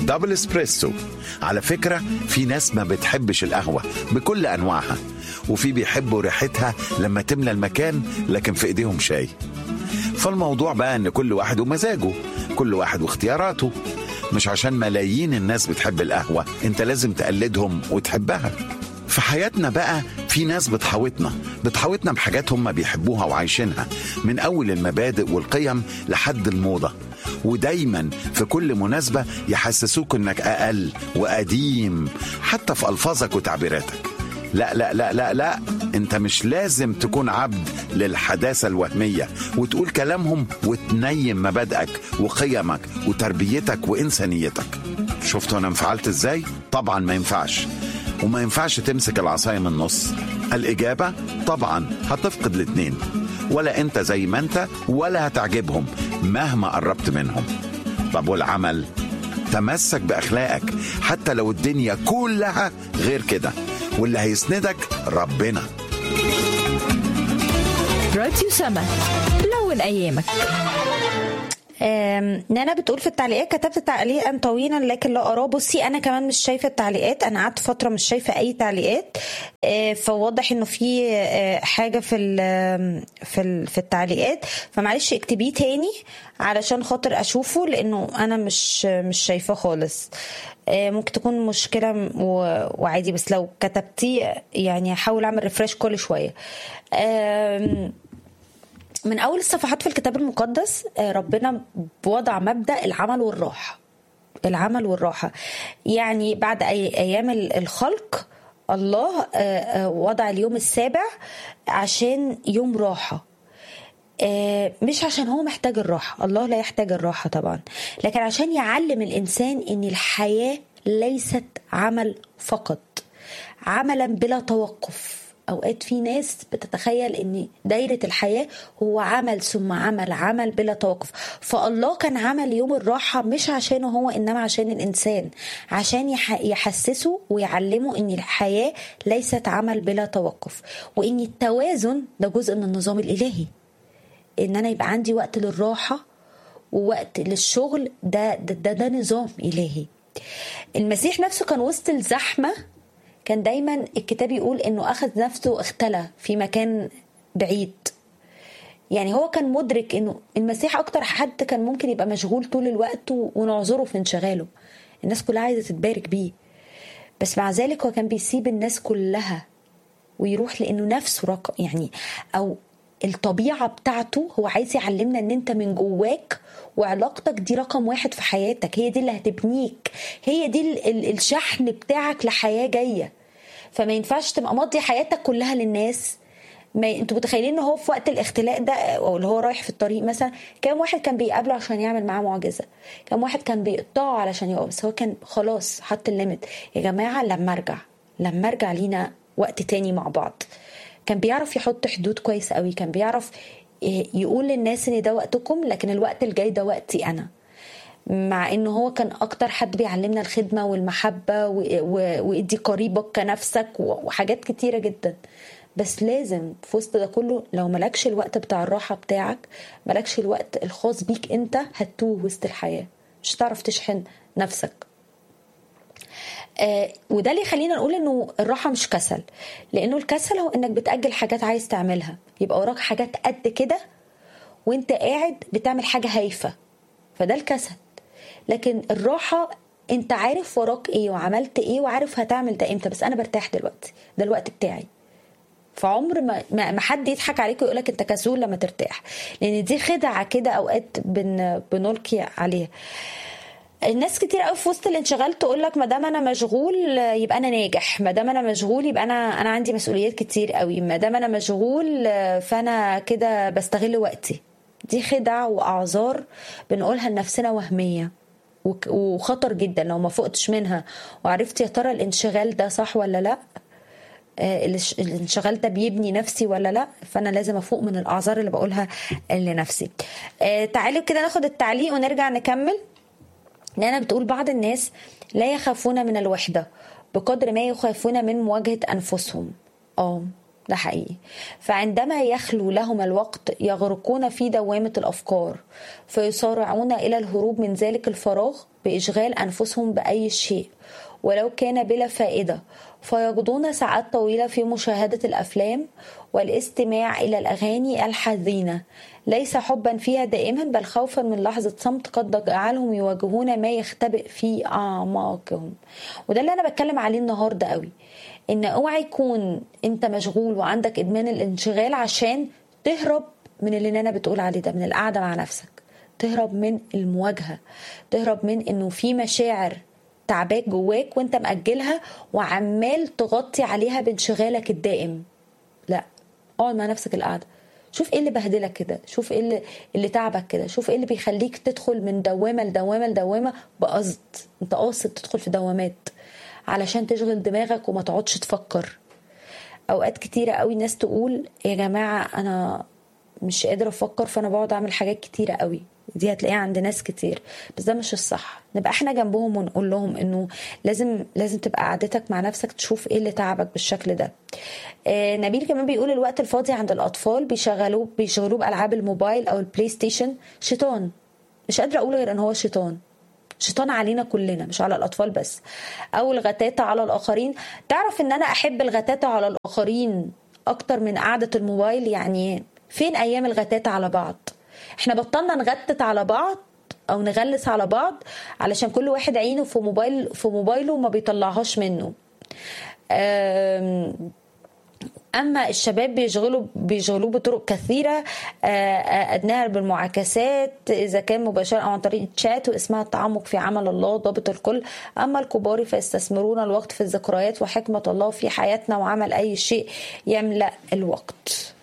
دبل اسبريسو. على فكرة في ناس ما بتحبش القهوة بكل أنواعها، وفي بيحبوا ريحتها لما تملى المكان لكن في إيديهم شاي. فالموضوع بقى أن كل واحد ومزاجه، كل واحد واختياراته. مش عشان ملايين الناس بتحب القهوة انت لازم تقلدهم وتحبها. في حياتنا بقى في ناس بتحاوطنا بحاجات هم بيحبوها وعايشينها، من أول المبادئ والقيم لحد الموضة. ودايما في كل مناسبة يحسسوك انك أقل وقديم، حتى في ألفاظك وتعبيراتك. لا لا لا لا لا، انت مش لازم تكون عبد للحداثة الوهمية وتقول كلامهم وتنيم مبادئك وقيمك وتربيتك وإنسانيتك. شفتوا أنا انفعلت ازاي؟ طبعا ما ينفعش، وما ينفعش تمسك العصاية من النص. الإجابة طبعا هتفقد الاتنين، ولا انت زي ما انت ولا هتعجبهم مهما قربت منهم. طب والعمل؟ تمسك بأخلاقك حتى لو الدنيا كلها غير كده، واللي هيسندك ربنا. راديو سما، لون أيامك. نانا بتقول في التعليقات: كتبت تعليقا طويلا لكن لا أراه. بصي أنا كمان مش شايفة التعليقات، أنا قعدت فترة مش شايفة أي تعليقات، فواضح إنه في حاجة في التعليقات، فمعلش اكتبيه تاني علشان خاطر أشوفه، لأنه أنا مش شايفة خالص. ممكن تكون مشكلة وعادي، بس لو كتبتيه يعني هحاول أعمل ريفريش كل شوية. من أول الصفحات في الكتاب المقدس ربنا وضع مبدأ العمل والراحة. يعني بعد أيام الخلق الله وضع اليوم السابع عشان يوم راحة، مش عشان هو محتاج الراحة، الله لا يحتاج الراحة طبعا، لكن عشان يعلم الإنسان إن الحياة ليست عمل فقط، عملا بلا توقف. أوقات في ناس بتتخيل إن دايرة الحياة هو عمل ثم عمل بلا توقف. فالله كان عمل يوم الراحة مش عشانه هو، إنما عشان الإنسان، عشان يحسسه ويعلمه إن الحياة ليست عمل بلا توقف، وإن التوازن ده جزء من النظام الإلهي. إن أنا يبقى عندي وقت للراحة ووقت للشغل، ده نظام إلهي. المسيح نفسه كان وسط الزحمة، كان دايما الكتاب يقول انه اخذ نفسه اختلى في مكان بعيد. يعني هو كان مدرك انه المسيح اكتر حد كان ممكن يبقى مشغول طول الوقت ونعذره في انشغاله، الناس كلها عايزة تتبارك بيه، بس مع ذلك هو كان بيسيب الناس كلها ويروح لانه نفسه يعني او الطبيعة بتاعته. هو عايز يعلمنا ان انت من جواك وعلاقتك دي رقم واحد في حياتك، هي دي اللي هتبنيك، هي دي الشحن بتاعك لحياة جاية. فما ينفعش تبقى ماضي حياتك كلها للناس. انتوا متخيلين ان هو في وقت الاختلاء ده، او اللي هو رايح في الطريق مثلا، كم واحد كان بيقابله عشان يعمل معاه معجزة، كم واحد كان بيقطعه علشان يقف، بس هو كان خلاص حط الليمت. يا جماعة لما ارجع لينا وقت تاني مع بعض. كان بيعرف يحط حدود كويس قوي، كان بيعرف يقول للناس ان ده وقتكم لكن الوقت الجاي ده وقتي انا. مع انه هو كان اكتر حد بيعلمنا الخدمة والمحبة وادي قريبك كنفسك وحاجات كتيرة جدا. بس لازم في وسط ده كله لو ملكش الوقت بتاع الراحة بتاعك، ملكش الوقت الخاص بيك انت، هتوه وسط الحياة، مش هتعرف تشحن نفسك. وده اللي يخلينا نقول انه الراحة مش كسل، لانه الكسل هو انك بتأجل حاجات عايز تعملها، يبقى وراك حاجات قد كده وانت قاعد بتعمل حاجة هايفة، فده الكسل. لكن الراحة انت عارف وراك ايه وعملت ايه وعارف هتعمل ده امتى، بس انا برتاح دلوقتي، ده الوقت بتاعي. فعمر ما حد يضحك عليك ويقولك انت كسول لما ترتاح، لان دي خدعة كده اوقات بنلقي عليها. الناس كتير قوي في وسط الانشغال تقول لك ما دام انا مشغول يبقى انا ناجح، ما دام انا مشغول يبقى انا عندي مسؤوليات كتير قوي، ما دام انا مشغول فانا كده بستغل وقتي. دي خدع واعذار بنقولها لنفسنا وهمية وخطر جدا لو ما فقتش منها وعرفت يا ترى الانشغال ده صح ولا لا، الانشغال ده بيبني نفسي ولا لا. فانا لازم افوق من الاعذار اللي بقولها لنفسي. تعالوا كده ناخد التعليق ونرجع نكمل. نانا بتقول بعض الناس لا يخافون من الوحدة بقدر ما يخافون من مواجهة أنفسهم. ده حقيقي. فعندما يخلو لهم الوقت يغرقون في دوامة الأفكار، فيصارعون إلى الهروب من ذلك الفراغ بإشغال أنفسهم بأي شيء ولو كان بلا فائدة، فيقضون ساعات طويلة في مشاهدة الأفلام والاستماع إلى الأغاني الحزينة، ليس حبا فيها دائما بل خوفا من لحظة صمت قد جعلهم يواجهون ما يختبئ في أعماقهم. وده اللي أنا بتكلم عليه النهاردة قوي، إن اوعى يكون أنت مشغول وعندك إدمان الانشغال عشان تهرب من اللي أنا بتقول عليه ده، من القعدة مع نفسك، تهرب من المواجهة، تهرب من إنه في مشاعر تعباك جواك وانت مأجلها وعمال تغطي عليها بانشغالك الدائم. لا، اقعد مع نفسك القعده، شوف ايه اللي بهدلك كده، شوف ايه اللي تعبك كده، شوف ايه اللي بيخليك تدخل من دوامه لدوامه لدوامه بقصد، انت قاصد تدخل في دوامات علشان تشغل دماغك وما تقعدش تفكر. اوقات كتيره قوي ناس تقول يا جماعه انا مش قادره افكر فانا بقعد اعمل حاجات كتيره قوي، دي هتلاقيها عند ناس كتير، بس ده مش الصح. نبقى احنا جنبهم ونقول لهم انه لازم تبقى قعدتك مع نفسك تشوف ايه اللي تعبك بالشكل ده. نبيل كمان بيقول الوقت الفاضي عند الاطفال بيشغلوه بالعاب الموبايل او البلاي ستيشن. شيطان، مش قادره اقول غير ان هو شيطان علينا كلنا، مش على الأطفال بس. أو الغتاتة على الآخرين. تعرف إن أنا أحب الغتاتة على الآخرين أكتر من قعدة الموبايل. يعني فين أيام الغتاتة على بعض؟ إحنا بطلنا نغتت على بعض أو نغلس على بعض علشان كل واحد عينه في موبايله وما بيطلعهاش منه. أما الشباب بيشغلوه بطرق كثيرة، أدناها بالمعاكسات إذا كان مباشرة أو عن طريق الشات، واسمها التعمق في عمل الله ضابط الكل. أما الكبار فيستثمرون الوقت في الذكريات وحكمة الله في حياتنا وعمل أي شيء يملأ الوقت.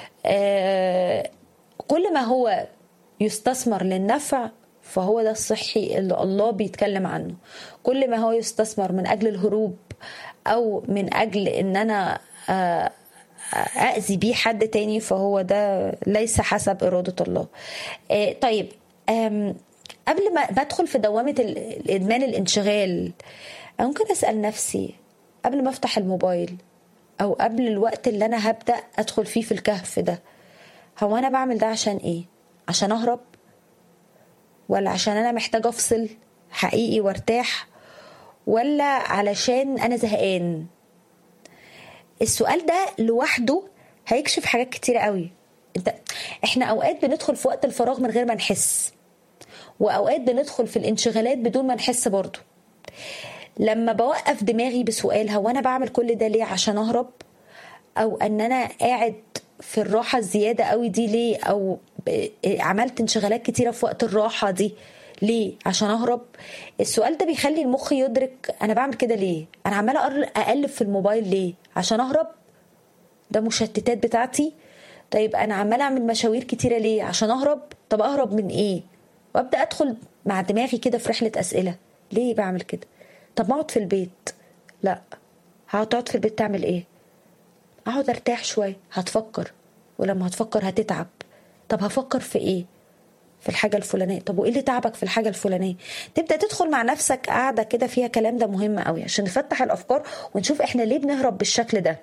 كل ما هو يستثمر للنفع فهو ده الصحي اللي الله بيتكلم عنه. كل ما هو يستثمر من أجل الهروب أو من أجل أن أنا أأذي بيه حد تاني فهو ده ليس حسب إرادة الله. طيب، قبل ما أدخل في دوامة الإدمان الانشغال، ممكن أسأل نفسي قبل ما أفتح الموبايل أو قبل الوقت اللي أنا هبدأ أدخل فيه في الكهف ده، هو أنا بعمل ده عشان إيه؟ عشان أهرب؟ ولا عشان أنا محتاج أفصل حقيقي وارتاح؟ ولا علشان أنا زهقان؟ السؤال ده لوحده هيكشف حاجات كتير قوي. احنا اوقات بندخل في وقت الفراغ من غير ما نحس، واوقات بندخل في الانشغالات بدون ما نحس برضو. لما بوقف دماغي بسؤال هو انا بعمل كل ده ليه؟ عشان اهرب؟ او ان انا قاعد في الراحة الزيادة قوي دي ليه؟ او عملت انشغالات كتيرة في وقت الراحة دي ليه؟ عشان اهرب؟ السؤال ده بيخلي المخ يدرك انا بعمل كده ليه؟ انا عمالة اقلب في الموبايل ليه؟ عشان اهرب؟ ده مشتتات بتاعتي. طيب انا عمالة اعمل مشاوير كتيرة ليه؟ عشان اهرب؟ طب اهرب من ايه؟ وابدأ ادخل مع دماغي كده في رحلة اسئلة. ليه بعمل كده؟ طب ما اقعد في البيت. لا، هتقعد في البيت تعمل ايه؟ اقعد ارتاح شوية. هتفكر، ولما هتفكر هتتعب. طب هفكر في ايه؟ في الحاجة الفلانية. طب وإيه اللي تعبك في الحاجة الفلانية؟ تبدأ تدخل مع نفسك قاعدة كده فيها كلام. ده مهم قوي عشان نفتح الأفكار ونشوف إحنا ليه بنهرب بالشكل ده.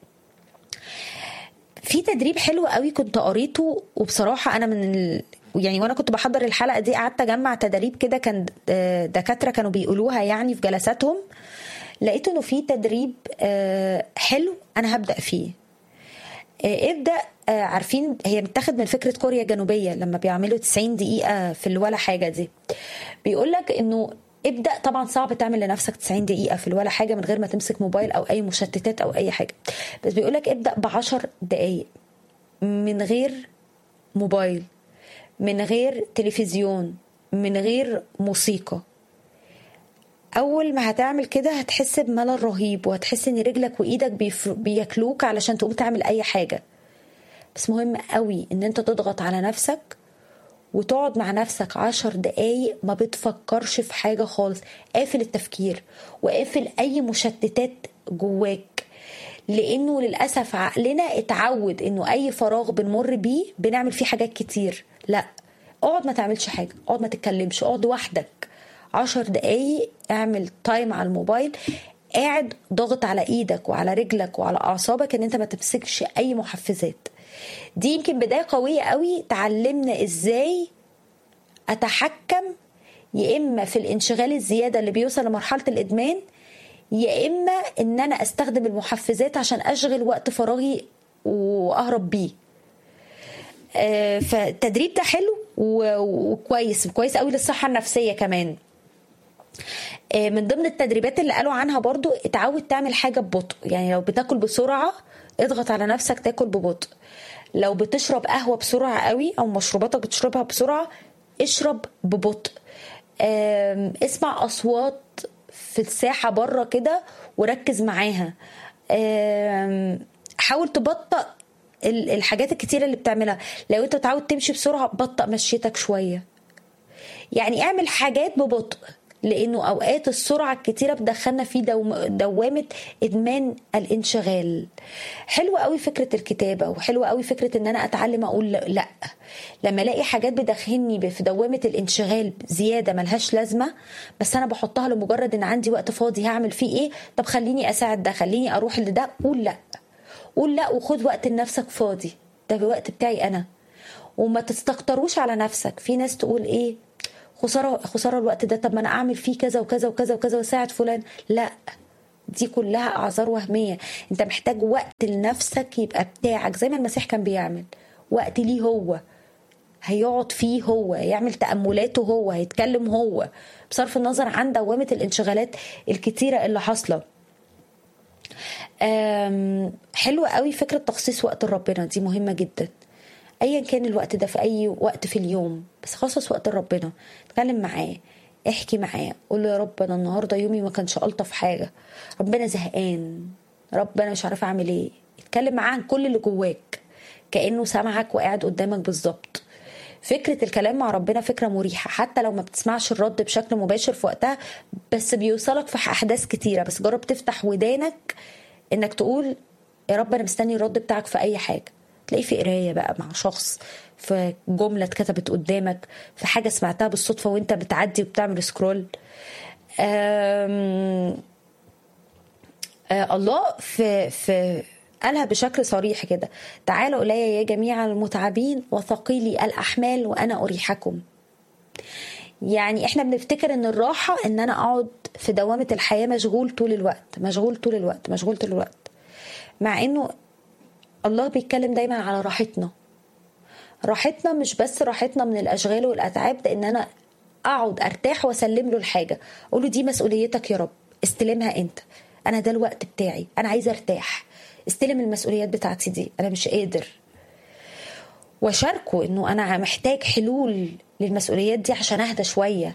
في تدريب حلو قوي كنت قريته، وبصراحة أنا يعني وانا كنت بحضر الحلقة دي قعدت اجمع تدريب كده كان دكاترة كانوا بيقولوها يعني في جلساتهم. لقيت انه في تدريب حلو انا هبدأ فيه. ابدأ. عارفين هي متاخد من فكرة كوريا الجنوبية لما بيعملوا 90 دقيقة في الولا حاجة دي. بيقولك انه ابدأ. طبعا صعب تعمل لنفسك 90 دقيقة في الولا حاجة من غير ما تمسك موبايل او اي مشتتات او اي حاجة، بس بيقولك ابدأ ب10 دقايق من غير موبايل، من غير تلفزيون، من غير موسيقى. اول ما هتعمل كده هتحس بملل رهيب، وهتحس ان رجلك وايدك بياكلوك علشان تقوم تعمل اي حاجة. بس مهم قوي ان انت تضغط على نفسك وتقعد مع نفسك 10 دقايق ما بتفكرش في حاجة خالص. قافل التفكير وقافل اي مشتتات جواك، لانه للأسف عقلنا اتعود انه اي فراغ بنمر بيه بنعمل فيه حاجات كتير. لا، اقعد ما تعملش حاجة، اقعد ما تتكلمش، اقعد وحدك 10 دقايق، اعمل تايم على الموبايل، قاعد ضاغط على ايدك وعلى رجلك وعلى اعصابك ان انت ما تمسكش اي محفزات. دي يمكن بداية قوية قوي تعلمنا ازاي اتحكم يا اما في الانشغال الزيادة اللي بيوصل لمرحلة الادمان، يا اما ان انا استخدم المحفزات عشان اشغل وقت فراغي واهرب بيه. فالتدريب ده حلو وكويس قوي للصحة النفسية كمان. من ضمن التدريبات اللي قالوا عنها برضو اتعود تعمل حاجة ببطء. يعني لو بتاكل بسرعة اضغط على نفسك تاكل ببطء. لو بتشرب قهوة بسرعة قوي او مشروباتك بتشربها بسرعة اشرب ببطء. اسمع اصوات في الساحة بره كده وركز معاها. حاول تبطأ الحاجات الكتيرة اللي بتعملها. لو انت تعود تمشي بسرعة بطأ مشيتك شوية. يعني اعمل حاجات ببطء، لانه اوقات السرعة الكتيرة بتدخلنا في دوامة ادمان الانشغال. حلوة قوي فكرة الكتابة، وحلوة قوي فكرة ان انا اتعلم اقول لا. لما الاقي حاجات بدخلني في دوامة الانشغال زيادة ملهاش لازمة، بس انا بحطها لمجرد ان عندي وقت فاضي هعمل فيه ايه، طب خليني اساعد ده، خليني اروح لده. قول لا، قول لا، وخد وقت لنفسك فاضي، ده الوقت بتاعي انا. وما تستكتروش على نفسك. في ناس تقول ايه، خسارة الوقت ده، طب ما انا اعمل فيه كذا وكذا وكذا وكذا وساعد فلان. لا، دي كلها اعذار وهمية. انت محتاج وقت لنفسك يبقى بتاعك، زي ما المسيح كان بيعمل وقت ليه هو، هيقعد فيه هو، يعمل تأملاته هو، هيتكلم هو، بصرف النظر عن دوامة الانشغالات الكتيرة اللي حاصلة. حلوة قوي فكرة تخصيص وقت ربنا، دي مهمة جدا. ايا كان الوقت ده في اي وقت في اليوم، بس خصص وقت ربنا. اتكلم معاه، احكي معاه، قول له يا رب انا النهارده يومي ما كانش الطف حاجه، ربنا زهقان، ربنا مش عارفه اعمل ايه. اتكلم معاه عن كل اللي جواك كانه سامعك وقاعد قدامك بالظبط. فكره الكلام مع ربنا فكره مريحه، حتى لو ما بتسمعش الرد بشكل مباشر في وقتها، بس بيوصلك في احداث كتيره. بس جرب تفتح ودانك انك تقول يا رب انا مستني الرد بتاعك في اي حاجه. تلاقي في قرايه بقى مع شخص، في جمله اتكتبت قدامك، في حاجه سمعتها بالصدفه وانت بتعدي وبتعمل سكرول. الله في قالها بشكل صريح كده، تعالوا إلي يا جميع المتعبين وثقيلي الأحمال وأنا أريحكم. يعني احنا بنفتكر ان الراحة ان انا اقعد في دوامة الحياة مشغول طول الوقت، مع انه الله بيتكلم دايما على راحتنا مش بس راحتنا من الاشغال والاتعاب، ده ان انا اقعد ارتاح واسلم له الحاجة، اقول له دي مسؤوليتك يا رب، استلمها انت، انا ده الوقت بتاعي، انا عايزة ارتاح، استلم المسؤوليات بتاعتي دي، انا مش قادر. وشاركه انه انا محتاج حلول للمسؤوليات دي عشان اهدى شوية.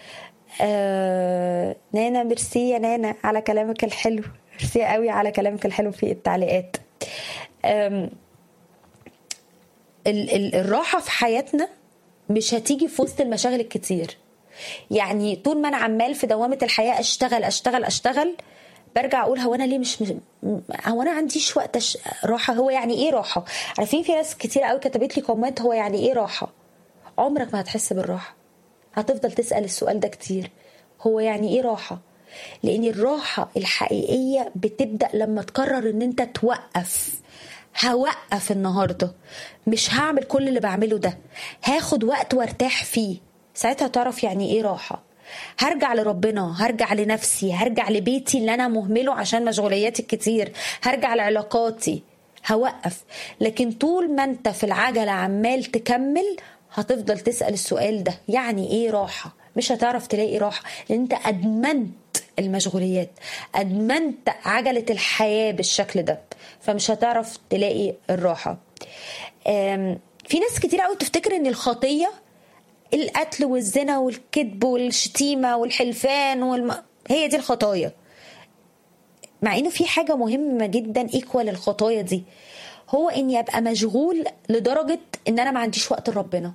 نانا ميرسي يا نانا على كلامك الحلو، ميرسي قوي على كلامك الحلو في التعليقات. الراحة في حياتنا مش هتيجي في وسط المشاغل الكتير. يعني طول ما انا عمال في دوامة الحياة اشتغل برجع اقول هو انا ليه هو انا عنديش وقت راحة. هو يعني ايه راحة؟ عارفين في ناس كتير قوي كتبت لي كومنت هو يعني ايه راحة. عمرك ما هتحس بالراحة، هتفضل تسأل السؤال ده كتير، هو يعني ايه راحة؟ لان الراحة الحقيقية بتبدأ لما تقرر ان انت توقف. هوقف النهاردة، مش هعمل كل اللي بعمله ده، هاخد وقت وارتاح فيه، ساعتها تعرف يعني ايه راحة. هرجع لربنا، هرجع لنفسي، هرجع لبيتي اللي انا مهمله عشان مشغولياتي الكتير، هرجع لعلاقاتي، هوقف. لكن طول ما انت في العجلة عمال تكمل هتفضل تسأل السؤال ده يعني ايه راحة، مش هتعرف تلاقي راحة، لان انت ادمنت المشغوليات، ادمنت عجلة الحياة بالشكل ده، فمش هتعرف تلاقي الراحة. في ناس كتير قوي تفتكر ان الخطية القتل والزنا والكذب والشتيمة والحلفان هي دي الخطايا، مع انه في حاجة مهمة جدا ايكوال الخطايا دي، هو اني ابقى مشغول لدرجة ان انا ما عنديش وقت لربنا.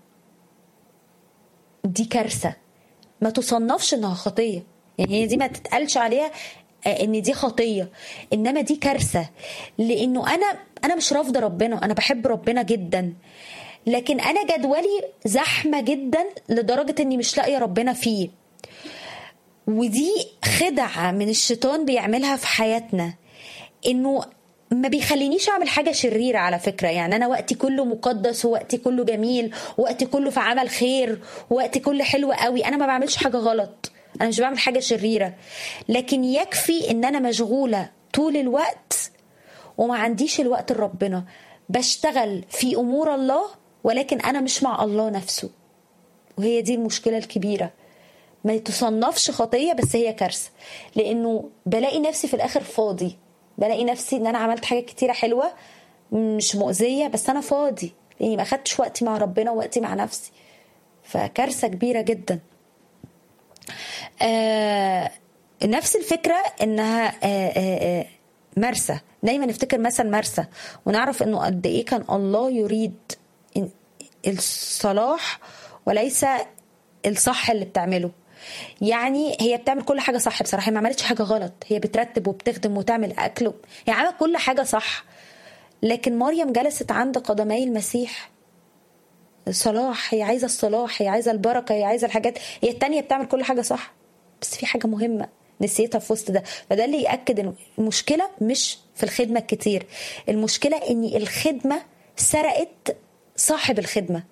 دي كارثة، ما تصنفش انها خطية، يعني هي دي ما تتقالش عليها ان دي خطية، انما دي كارثة. لانه انا مش رافضة ربنا، انا بحب ربنا جدا، لكن انا جدولي زحمة جدا لدرجة اني مش لاقية ربنا فيه. ودي خدعة من الشيطان بيعملها في حياتنا، انه ما بيخلينيش اعمل حاجة شريرة. على فكرة يعني انا وقتي كله مقدس، ووقتي كله جميل، ووقتي كله في عمل خير، ووقتي كله حلو قوي، انا ما بعملش حاجة غلط، انا مش بعمل حاجة شريرة، لكن يكفي ان انا مشغولة طول الوقت وما عنديش الوقت لربنا، بشتغل في امور الله ولكن انا مش مع الله نفسه. وهي دي المشكلة الكبيرة، ما تصنفش خطية بس هي كارثة، لانه بلاقي نفسي في الاخر فاضي، بلاقي نفسي ان انا عملت حاجات كتيرة حلوة مش مؤذية بس انا فاضي لاني ما خدتش وقتي مع ربنا ووقتي مع نفسي. فكارثة كبيرة جدا. نفس الفكرة انها مرسى، دايما نفتكر مثلا مرسى ونعرف انه قد ايه كان الله يريد الصلاح وليس الصح اللي بتعمله. يعني هي بتعمل كل حاجة صح بصراحة، هي ما عملتش حاجة غلط، هي بترتب وبتخدم وتعمل أكل، هي عملت كل حاجة صح. لكن مريم جلست عند قدمي المسيح، صلاح، هي عايزة الصلاح، هي عايزة البركة، هي عايزة الحاجات. هي التانية بتعمل كل حاجة صح بس في حاجة مهمة نسيتها في وسط ده. فده اللي يأكد إن المشكلة مش في الخدمة الكتير، المشكلة إن الخدمة سرقت صاحب الخدمة.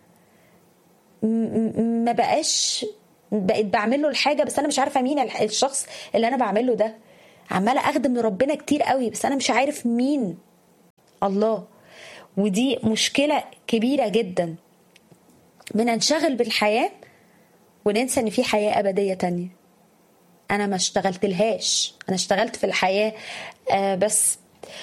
ما بقيت بعمل له الحاجة بس أنا مش عارفة مين الشخص اللي أنا بعمله ده. عمالة أخدم لربنا كتير قوي بس أنا مش عارف مين الله. ودي مشكلة كبيرة جدا، بننشغل بالحياة وننسى إن في حياة أبدية تانية أنا ما اشتغلت لهاش، أنا اشتغلت في الحياة بس.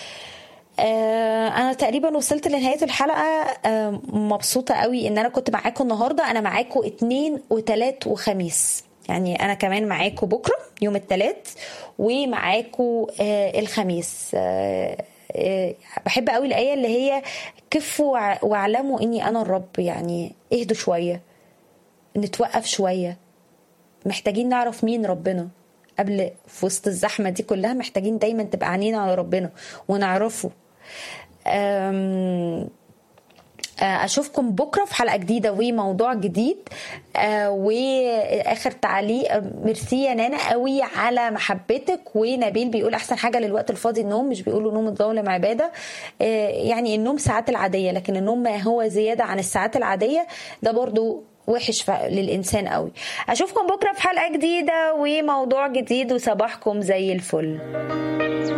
أنا تقريبا وصلت لنهاية الحلقة. مبسوطة قوي إن أنا كنت معاكم النهاردة. أنا معاكم 2 و3 وخميس، يعني أنا كمان معاكم بكرة يوم الثلاث ومعاكم الخميس. بحب قوي الآية اللي هي كفوا واعلموا إني أنا الرب. يعني اهدوا شوية، نتوقف شوية، محتاجين نعرف مين ربنا قبل في وسط الزحمة دي كلها. محتاجين دايما تبقى عينينا على ربنا ونعرفه. أشوفكم بكرة في حلقة جديدة وموضوع جديد. وآخر تعليق، ميرسي يا نانا قوي على محبتك. ونبيل بيقول أحسن حاجة للوقت الفاضي النوم، مش بيقولوا نوم الظالم عبادة. يعني النوم ساعات العادية، لكن النوم ما هو زيادة عن الساعات العادية ده برضو وحش للإنسان قوي. أشوفكم بكرة في حلقة جديدة وموضوع جديد، وصباحكم زي الفل.